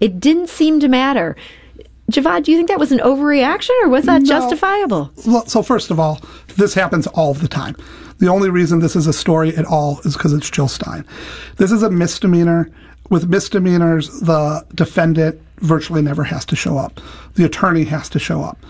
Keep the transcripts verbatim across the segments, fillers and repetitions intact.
It didn't seem to matter. Javad, do you think that was an overreaction, or was that no. justifiable? Well, so first of all, this happens all the time. The only reason this is a story at all is because it's Jill Stein. This is a misdemeanor. With misdemeanors, the defendant virtually never has to show up. The attorney has to show up.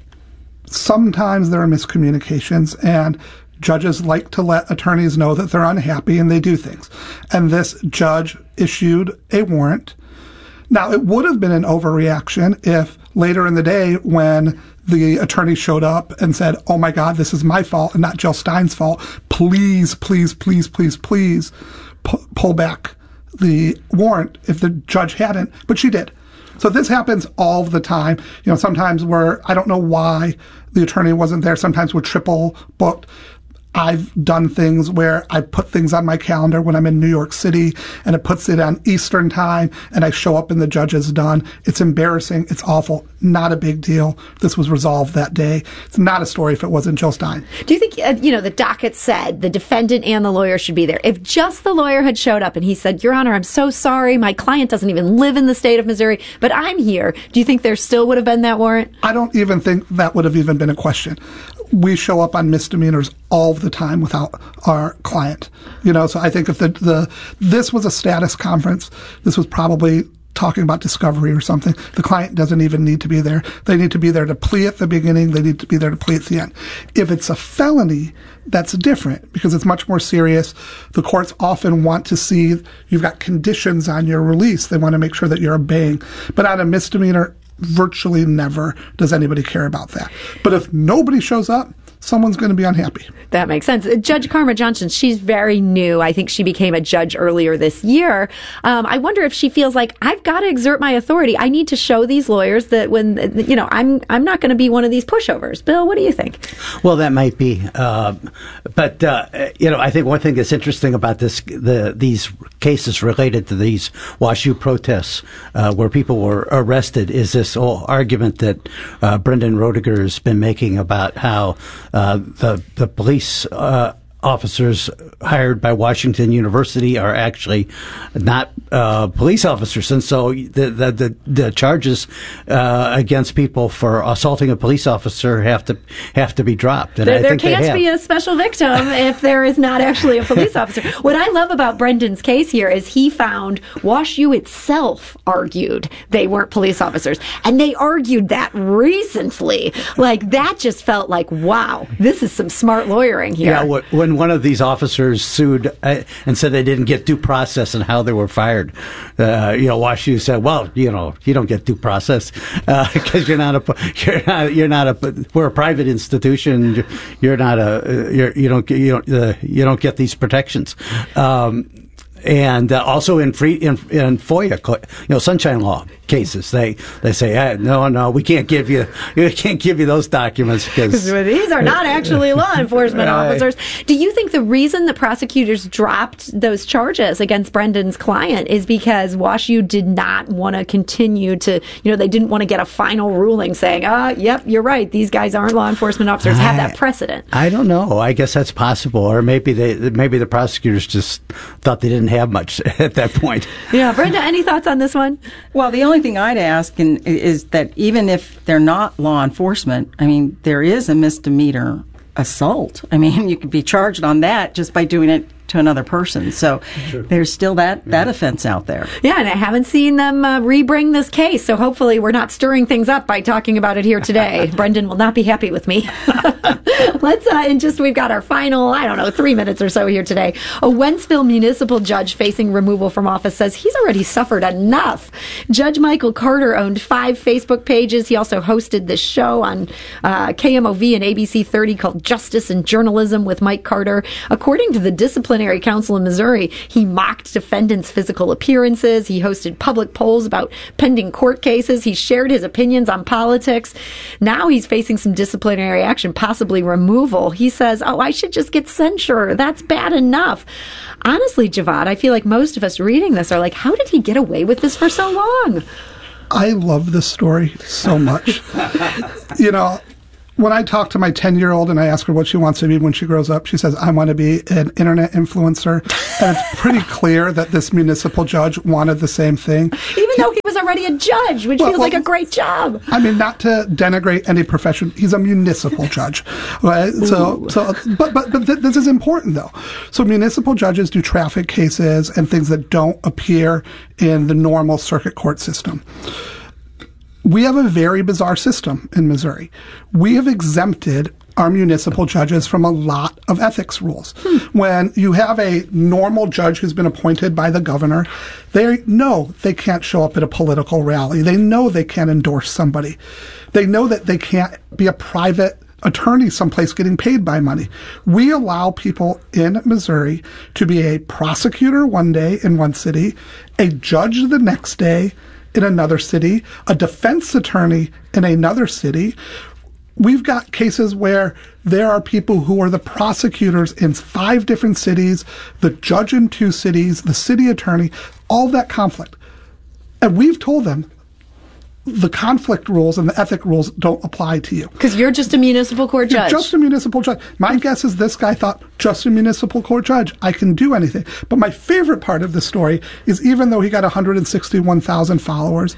Sometimes there are miscommunications, and judges like to let attorneys know that they're unhappy, and they do things. And this judge issued a warrant. Now, it would have been an overreaction if later in the day, when the attorney showed up and said, oh my God, this is my fault and not Jill Stein's fault, please, please, please, please, please pu- pull back the warrant, if the judge hadn't, but she did. So this happens all the time. You know, sometimes where I don't know why the attorney wasn't there. Sometimes we're triple booked. I've done things where I put things on my calendar when I'm in New York City, and it puts it on Eastern time, and I show up and the judge is done. It's embarrassing. It's awful. Not a big deal. This was resolved that day. It's not a story if it wasn't Jill Stein. Do you think, uh, you know, the docket said the defendant and the lawyer should be there? If just the lawyer had showed up and he said, Your Honor, I'm so sorry. My client doesn't even live in the state of Missouri, but I'm here. Do you think there still would have been that warrant? I don't even think that would have even been a question. We show up on misdemeanors all the time without our client. You know, so I think if the, the this was a status conference, this was probably talking about discovery or something. The client doesn't even need to be there. They need to be there to plea at the beginning. They need to be there to plea at the end. If it's a felony, that's different because it's much more serious. The courts often want to see you've got conditions on your release. They want to make sure that you're obeying. But on a misdemeanor, virtually never does anybody care about that. But if nobody shows up, someone's going to be unhappy. That makes sense. Judge Karma Johnson, she's very new. I think she became a judge earlier this year. Um, I wonder if she feels like, I've got to exert my authority. I need to show these lawyers that when, you know, I'm I'm not going to be one of these pushovers. Bill, what do you think? Well, that might be. Uh, but, uh, you know, I think one thing that's interesting about this, the these cases related to these WashU protests uh, where people were arrested is this whole argument that uh, Brendan Roediger has been making about how Uh, the the police uh, officers hired by Washington University are actually not uh, police officers, and so the the the, the charges uh, against people for assaulting a police officer have to have to be dropped. And there, I there think can't they have. be a special victim if there is not actually a police officer. What I love about Brendan's case here is he found WashU itself argued they weren't police officers, and they argued that recently. Like that just felt like, wow, this is some smart lawyering here. Yeah, when one of these officers sued uh, and said they didn't get due process and how they were fired, uh, you know, WashU said, "Well, you know, you don't get due process because uh, you're not a you're not you're not a we're a private institution. You're not a you're, you don't you don't uh, you don't get these protections." Um, And uh, also in free in, in FOIA, you know, Sunshine Law cases, they they say, hey, no, no, we can't give you we can't give you those documents because these are not actually law enforcement officers. Do you think the reason the prosecutors dropped those charges against Brendan's client is because WashU did not want to continue to, you know, they didn't want to get a final ruling saying, ah, yep, you're right, these guys aren't law enforcement officers, have that precedent? I don't know. I guess that's possible, or maybe they maybe the prosecutors just thought they didn't have much at that point. Yeah, Brenda, any thoughts on this one? Well, the only thing I'd ask in, is that even if they're not law enforcement, I mean, there is a misdemeanor assault. I mean, you could be charged on that just by doing it to another person. So sure. There's still that, that yeah. offense out there. Yeah, and I haven't seen them uh, re-bring this case, so hopefully we're not stirring things up by talking about it here today. Brendan will not be happy with me. Let's, uh, and just, we've got our final, I don't know, three minutes or so here today. A Wentzville municipal judge facing removal from office says he's already suffered enough. Judge Michael Carter owned five Facebook pages. He also hosted this show on uh, K M O V and A B C thirty called Justice and Journalism with Mike Carter. According to the Disciplinary Council in Missouri, he mocked defendants' physical appearances. He hosted public polls about pending court cases. He shared his opinions on politics. Now he's facing some disciplinary action, possibly removal. He says, oh, I should just get censure. That's bad enough. Honestly, Javad, I feel like most of us reading this are like, how did he get away with this for so long? I love this story so much. You know, when I talk to my ten-year-old and I ask her what she wants to be when she grows up, she says, I want to be an internet influencer. And it's pretty clear that this municipal judge wanted the same thing. Even though he was already a judge, which well, feels well, like a great job. I mean, not to denigrate any profession, he's a municipal judge. Right? So, so, but, but, but th- this is important, though. So municipal judges do traffic cases and things that don't appear in the normal circuit court system. We have a very bizarre system in Missouri. We have exempted our municipal judges from a lot of ethics rules. Hmm. When you have a normal judge who's been appointed by the governor, they know they can't show up at a political rally. They know they can't endorse somebody. They know that they can't be a private attorney someplace getting paid by money. We allow people in Missouri to be a prosecutor one day in one city, a judge the next day in another city, a defense attorney in another city. We've got cases where there are people who are the prosecutors in five different cities, the judge in two cities, the city attorney, all that conflict. And we've told them the conflict rules and the ethic rules don't apply to you. Because you're just a municipal court judge. You're just a municipal judge. My guess is this guy thought, just a municipal court judge, I can do anything. But my favorite part of the story is even though he got one hundred sixty-one thousand followers,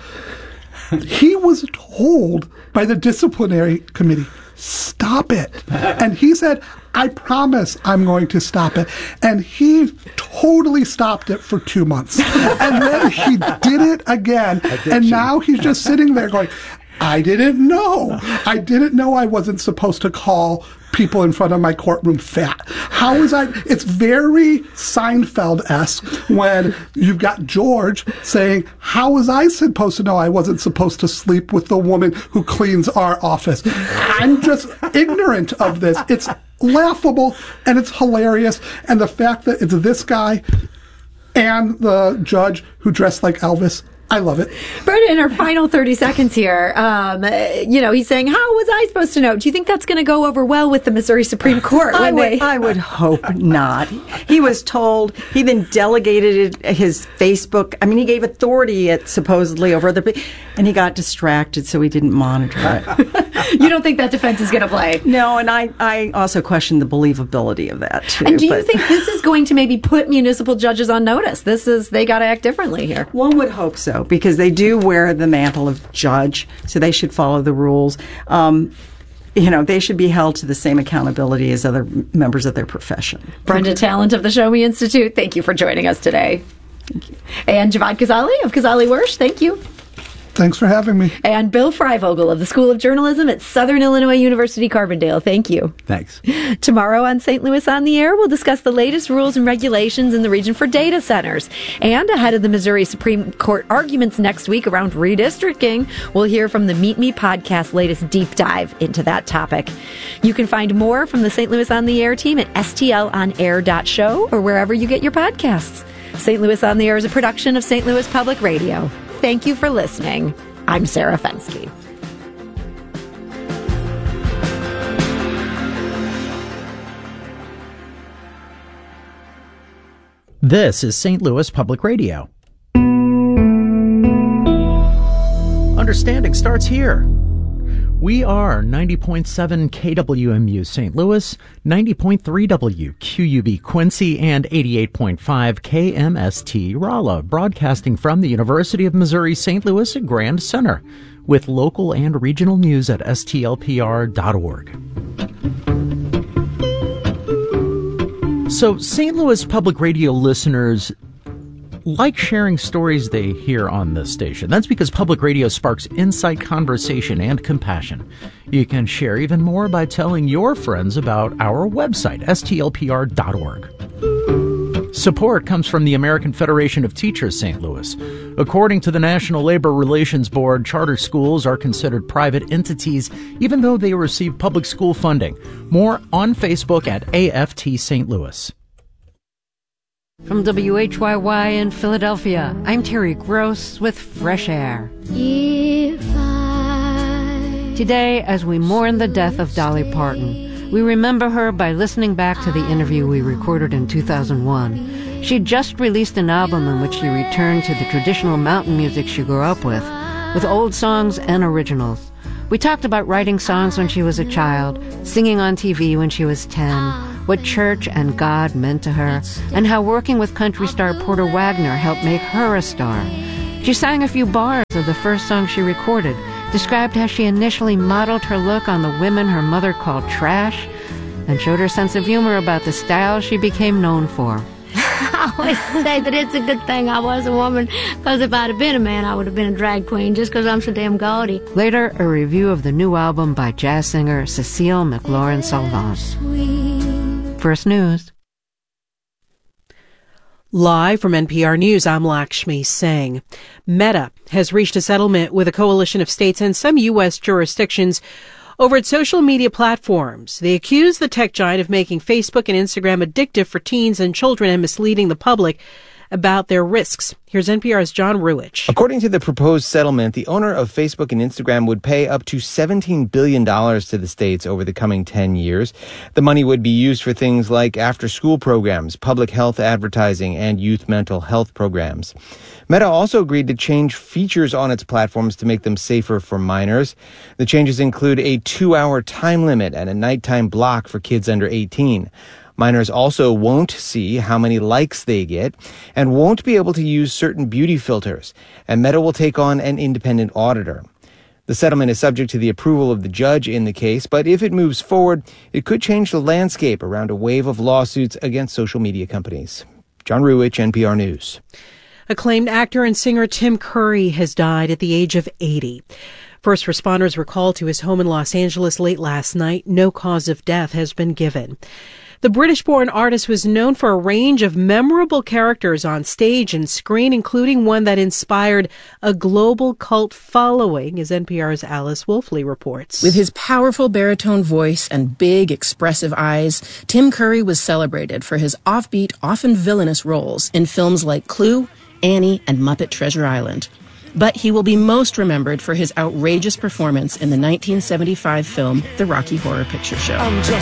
he was told by the disciplinary committee, stop it. And he said, I promise I'm going to stop it. And he totally stopped it for two months. And then he did it again. And now he's just sitting there going, I didn't know. I didn't know I wasn't supposed to call people in front of my courtroom fat. How was I? It's very Seinfeld-esque when you've got George saying, how was I supposed to know I wasn't supposed to sleep with the woman who cleans our office? I'm just ignorant of this. It's laughable and it's hilarious. And the fact that it's this guy and the judge who dressed like Elvis, I love it. Brenda, in our final thirty seconds here, um, you know, he's saying, how was I supposed to know? Do you think that's going to go over well with the Missouri Supreme Court? I would, they... I would hope not. He was told, he then delegated his Facebook. I mean, he gave authority at supposedly over other people, and he got distracted, so he didn't monitor it. You don't think that defense is going to play? No, and I, I also question the believability of that, too. And do you but. think this is going to maybe put municipal judges on notice? This is, they got to act differently here. One would hope so, because they do wear the mantle of judge, so they should follow the rules. Um, you know, they should be held to the same accountability as other members of their profession. Brenda Talent of the Show Me Institute, thank you for joining us today. Thank you. And Javad Kazali of Kazali Wersch, thank you. Thanks for having me. And Bill Freivogel of the School of Journalism at Southern Illinois University, Carbondale. Thank you. Thanks. Tomorrow on Saint Louis on the Air, we'll discuss the latest rules and regulations in the region for data centers. And ahead of the Missouri Supreme Court arguments next week around redistricting, we'll hear from the Meet Me podcast latest deep dive into that topic. You can find more from the Saint Louis on the Air team at S T L on air dot show or wherever you get your podcasts. Saint Louis on the Air is a production of Saint Louis Public Radio. Thank you for listening. I'm Sarah Fenske. This is Saint Louis Public Radio. Understanding starts here. We are ninety point seven K W M U Saint Louis, ninety point three W Q U B Quincy, and eighty-eight point five K M S T Rolla, broadcasting from the University of Missouri Saint Louis at Grand Center, with local and regional news at S T L P R dot org. So, Saint Louis Public Radio listeners like sharing stories they hear on this station. That's because public radio sparks insight, conversation, and compassion. You can share even more by telling your friends about our website, S T L P R dot org. Support comes from the American Federation of Teachers Saint Louis. According to the National Labor Relations Board, charter schools are considered private entities even though they receive public school funding. More on Facebook at A F T Saint Louis. From W H Y Y in Philadelphia, I'm Terry Gross with Fresh Air. If I Today, as we mourn the death of Dolly Parton, we remember her by listening back to the interview we recorded in two thousand one. She just released an album in which she returned to the traditional mountain music she grew up with, with old songs and originals. We talked about writing songs when she was a child, singing on T V when she was ten, what church and God meant to her, and how working with country star Porter Wagner helped make her a star. She sang a few bars of the first song she recorded, described how she initially modeled her look on the women her mother called trash, and showed her sense of humor about the style she became known for. I always say that it's a good thing I was a woman, because if I'd have been a man, I would have been a drag queen, just because I'm so damn gaudy. Later, a review of the new album by jazz singer Cecile McLaurin-Salvant. First News. Live from N P R News, I'm Lakshmi Singh. Meta has reached a settlement with a coalition of states and some U S jurisdictions over its social media platforms. They accuse the tech giant of making Facebook and Instagram addictive for teens and children and misleading the public about their risks. Here's N P R's John Ruwitch. According to the proposed settlement, the owner of Facebook and Instagram would pay up to seventeen billion dollars to the states over the coming ten years. The money would be used for things like after-school programs, public health advertising, and youth mental health programs. Meta also agreed to change features on its platforms to make them safer for minors. The changes include a two-hour time limit and a nighttime block for kids under eighteen. Minors also won't see how many likes they get and won't be able to use certain beauty filters, and Meta will take on an independent auditor. The settlement is subject to the approval of the judge in the case, but if it moves forward, it could change the landscape around a wave of lawsuits against social media companies. John Ruwitch, N P R News. Acclaimed actor and singer Tim Curry has died at the age of eighty. First responders were called to his home in Los Angeles late last night. No cause of death has been given. The British-born artist was known for a range of memorable characters on stage and screen, including one that inspired a global cult following, as N P R's Alice Wolfley reports. With his powerful baritone voice and big, expressive eyes, Tim Curry was celebrated for his offbeat, often villainous roles in films like Clue, Annie, and Muppet Treasure Island. But he will be most remembered for his outrageous performance in the nineteen seventy-five film The Rocky Horror Picture Show. I'm just